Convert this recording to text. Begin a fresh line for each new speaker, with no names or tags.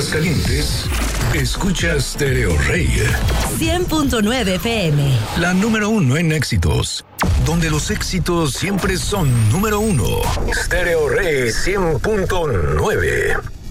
Aguascalientes, escucha Stereo Rey.
100.9 FM.
La número uno en éxitos. Donde los éxitos siempre son número uno. Stereo Rey 100.9.